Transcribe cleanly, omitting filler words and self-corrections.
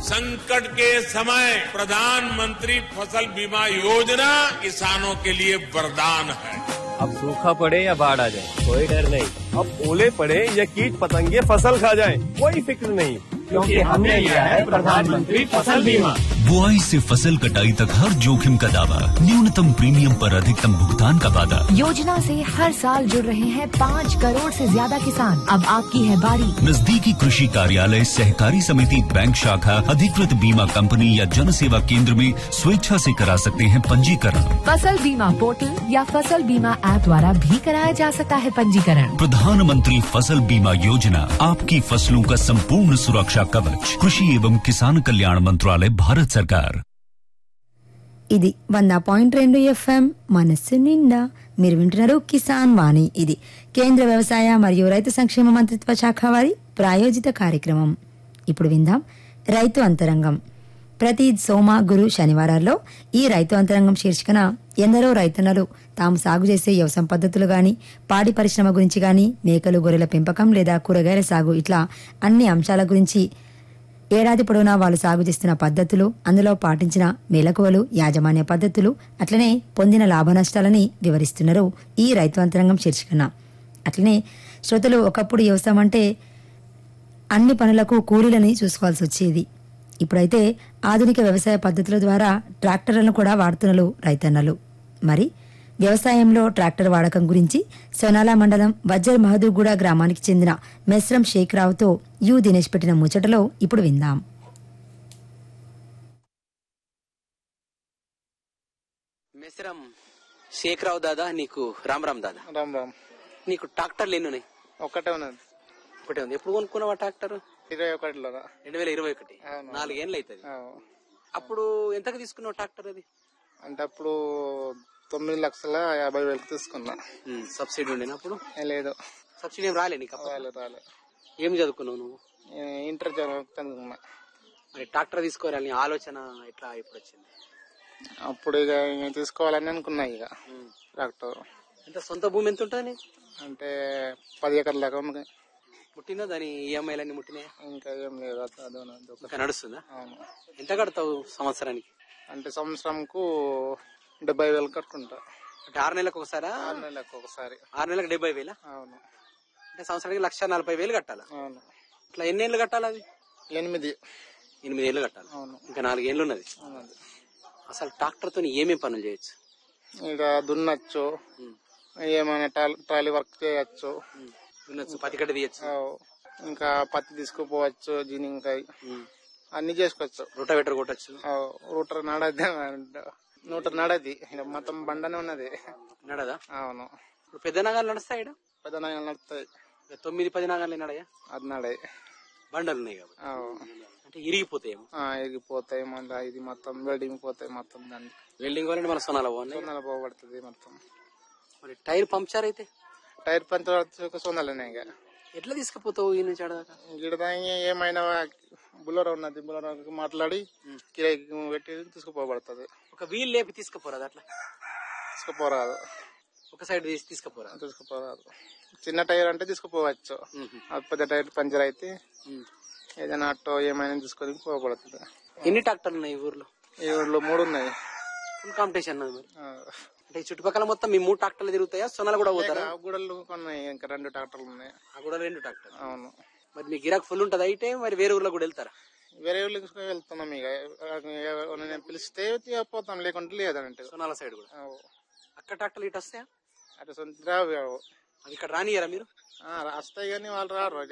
संकट के समय प्रधानमंत्री फसल बीमा योजना किसानों के लिए वरदान है। अब सूखा पड़े या बाढ़ आ जाए कोई डर नहीं। अब ओले पड़े या कीट पतंगे फसल खा जाए कोई फिक्र नहीं, क्योंकि हमने लिया है प्रधानमंत्री फसल बीमा। बुआई से फसल कटाई तक हर जोखिम का दावा, न्यूनतम प्रीमियम पर अधिकतम भुगतान का वादा। योजना से हर साल जुड़ रहे हैं 5 करोड़ से ज्यादा किसान। अब आपकी है बारी। नजदीकी कृषि कार्यालय, सहकारी समिति, बैंक शाखा, अधिकृत बीमा कंपनी या जन सेवा केंद्र में स्वेच्छा से करा सकते हैं पंजीकरण। फसल बीमा पोर्टल या फसल बीमा ऐप द्वारा भी कराया जा सकता है पंजीकरण। प्रधानमंत्री फसल बीमा योजना, आपकी फसलों का संपूर्ण सुरक्षा कवच। कृषि एवं किसान कल्याण मंत्रालय, भारत सरकार। ఇది 100.2 FM మనస్సు నిండా. మీరు వింటున్నారు కిసాన్ వాణి. ఇది కేంద్ర వ్యవసాయ మరియు రైతు సంక్షేమ మంత్రిత్వ శాఖ వారి ప్రాయోజిత కార్యక్రమం. ఇప్పుడు విందాం రైతు అంతరంగం. ప్రతి సోమ, గురు, శనివారాల్లో ఈ రైతు అంతరంగం శీర్షికన ఎందరో రైతన్నలు తాము సాగు చేసే వ్యవసాయ పద్ధతులు గాని, పాడి పరిశ్రమ గురించి గాని, మేకలు, గొర్రెల పెంపకం లేదా కూరగాయల సాగు ఇట్లా అన్ని అంశాల గురించి ఏడాది పొడవునా వాళ్ళు సాగు చేస్తున్న పద్ధతులు, అందులో పాటించిన మెలకువలు, యాజమాన్య పద్ధతులు, అట్లనే పొందిన లాభ నష్టాలని వివరిస్తున్నారు ఈ రైతు అంతరంగం శీర్షికన. అట్లనే శ్రోతలు, ఒకప్పుడు వ్యవసాయం అంటే అన్ని పనులకు కూలీలని చూసుకోవాల్సి వచ్చేది. ఇప్పుడైతే ఆధునిక వ్యవసాయ పద్ధతుల ద్వారా ట్రాక్టర్లను కూడా వాడుతున్నారు రైతన్నలు. మరి వ్యవసాయంలో ట్రాక్టర్ వాడకం గురించి సోనాల మండలం వజ్జర్ మహదూగూడ గ్రామానికి చెందిన మెస్రం షేక్ రావుతో యు దినేష్ పెట్టిన ముచ్చటలో ఇప్పుడు విందాం. మెస్రం షేక్ రావు దాదా, నీకు రామ్ రామ్ దాదా. రామ్ రామ్. నీకు ట్రాక్టర్లు ఎన్ని ఉన్నాయి? ఒక్కటే ఉన్నది. ఒకటే ఉంది. ఎప్పుడు కొనుక్కున్నావా ట్రాక్టర్? 21లో. 2021. 4 ఏళ్ళు అవుతుంది. అప్పుడు ఎంతకు తీసుకున్నావు ట్రాక్టర్? అది అంటే అప్పుడు 9,50,000 తీసుకున్నా. సబ్సిడీ ఉండేనా అప్పుడు? లేదు, సబ్సిడీ ఏం రాలే నీకు? రాలే. ఏం చదువుకున్నావు నువ్వు? ఇంటర్ చదువుకున్నా. మరి ట్రాక్టర్ తీసుకోవాలని ఆలోచన ఎట్లా ఇప్పుడు వచ్చింది? అప్పుడు ఇక తీసుకోవాలని అనుకున్నా. ఇక ట్రాక్టర్ ఎంత సొంత భూమి ఎంత ఉంటుంది? అంటే 10 ఎకర్ల దాకా ఉంది. ముట్టిందా దాని ఈఎంఐలన్నీ ముట్టినాయా? ఇంకా ఏం లేదు. ఇంకా నడుస్తుందా? అవును. ఎంత కడతావు సంవత్సరానికి? అంటే సంవత్సరంకు 70,000 కట్టుకుంటా. అంటే 6 నెలలకు ఒకసారా? 6 నెలలకు ఒకసారి. 6 నెలలకు 70,000? అవును. అంటే సంవత్సరానికి 1,40,000 కట్టాలా? అవును. ఇట్లా ఎన్ని ఏళ్ళు కట్టాలి? అది 8 ఏళ్ళు కట్టాలి. అవును. ఇంకా 4 ఏళ్ళు ఉన్నది. అసలు ట్రాక్టర్ తో ఏమేమి పనులు చేయొచ్చు? ఇక దున్నచ్చు, ఏమైనా ట్రాలీ వర్క్ చేయొచ్చు, పత్తి కట్ట తీయచ్చు, ఇంకా పత్తి తీసుకుపోవచ్చు, జీనింకాయ అన్ని చేసుకోవచ్చు. రూటావేటర్ కొట్టచ్చు. రూటర్ నడది మొత్తం బండనే ఉన్నది. నడదా? అవును. ఇప్పుడు పెద్ద నగాలు నడుస్తాయి. పెద్ద నగాలు నడుస్తాయి. 9-10 నగాలు నడయా? అది నడాయి. బండలు ఉన్నాయి కాబట్టి అంటే ఇరిగిపోతాయేమో. ఇరిగిపోతాయి. మళ్ళీ ఇది మొత్తం వెల్డింగ్ పోతాయి. మొత్తం దాన్ని వెల్డింగ్ వాళ్ళంటే మన సొనాల పోబడుతుంది మొత్తం. మరి టైర్ పంక్చర్ అయితే? Tyre puncture సొనాలనే. ఇక ఎట్లా తీసుకుపోతావు ఈ నుంచి ఆడదాకా? ఏమైనా బుల్లర్ ఉన్నది, బుల్లర్ మాట్లాడి కిరాయికి పెట్టి తీసుకుపోబడుతుంది. ఒక వీల్ లేపి తీసుకుపోరాదు? అట్లా తీసుకుపోరాదు. ఒక సైడ్ తీసుకుపోరాదు. చిన్న టైర్ అంటే తీసుకుపోవచ్చు. పెద్ద టైర్ పంచర్ అయితే ఏదైనా ఆటో ఏమైనా తీసుకొని పోబడుతుంది. ఎన్ని ట్రాక్టర్లు ఉన్నాయి ఈ ఊర్లో? ఈ ఊర్లో 3 ఉన్నాయి. ఫుల్ కాంపిటీషన్ అన్నది. మరి అంటే చుట్టుపక్కల మొత్తం మీ 3 ట్రాక్టర్లు తిరుగుతాయా? సొనాలు కూడా పోతారా? గూడలు కొన్నాయి. ఇంకా 2 ట్రాక్టర్లు ఉన్నాయి. ఆ కూడా 2 ట్రాక్టర్లు. అవును. మరి మీ గిరాక్ ఫుల్ ఉంటది అయితే? మరి వేరే ఊర్లో కూడా వెళ్తారా? వేరే ఊళ్ళకి వెళ్తున్నాం. ఇక నేను పిలిస్తే పోతాం, లేకుంటే లేదంటే సొనాల సైడ్ కూడా. అక్కడ ట్రాక్టర్లు ఇటు వస్తాయా? అటు సొంత రావు. అది ఇక్కడ రానియరా మీరు? వస్తాయి కానీ వాళ్ళు రారు.